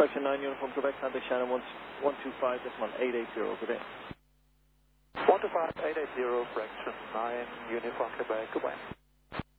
Fraction 9 Uniform Quebec, Santa Shannon 125.880, good day. 125.880, Fraction 9 Uniform Quebec, goodbye.